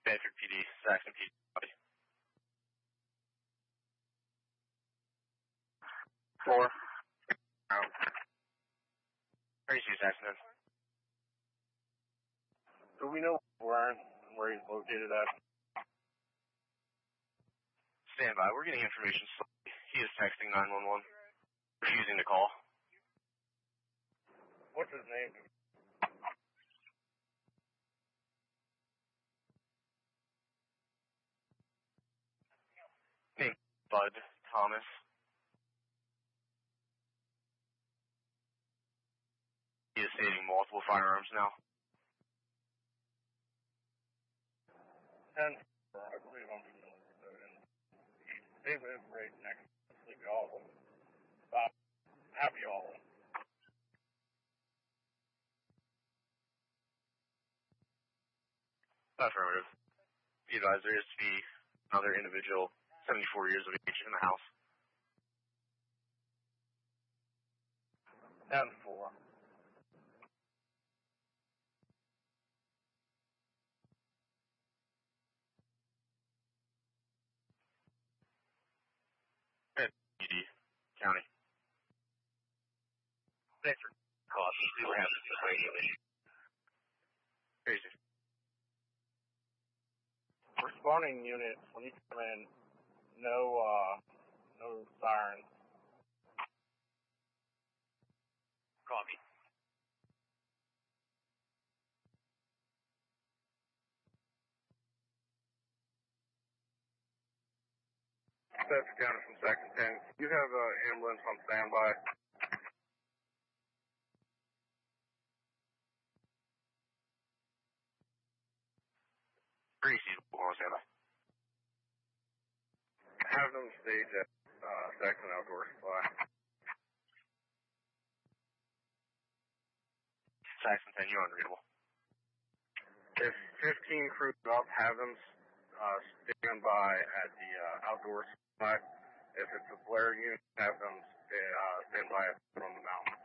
Bedford PD, Saxon PD. 4. Where you Saxon? Do we know where he's located at? Stand by. We're getting information. He is texting 911. Refusing to call. What's his name? Name Bud Thomas. He is stating multiple firearms now. 10. I believe I'm familiar with that. They live right next to Sleepy Hollow. Happy Hollow. Affirmative. Be advised there is to be another individual, 74 years of age, in the house. 10-4. PD, County. Thanks for calling. See what happens with the radio issue. Crazy. Responding units, when you come in, no sirens. Copy. That's County from Section 10. You have an ambulance on standby. Greasy, on standby. Have them stage at Saxon Outdoor Supply. Saxon 10, you're unreadable. If 15 crews up, have them stand by at the outdoor supply. If it's a flare unit, have them stand by from the mountain.